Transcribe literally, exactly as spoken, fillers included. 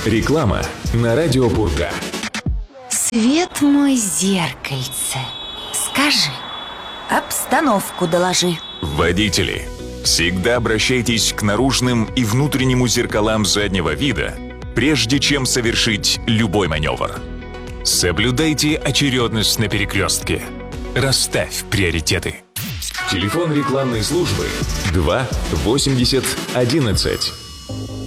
Реклама на радио Пурга. Свет мой, зеркальце, скажи, обстановку доложи. Водители, всегда обращайтесь к наружным и внутреннему зеркалам заднего вида, прежде чем совершить любой маневр. Соблюдайте очередность на перекрестке. Расставь приоритеты. Телефон рекламной службы два восемьдесят одиннадцать.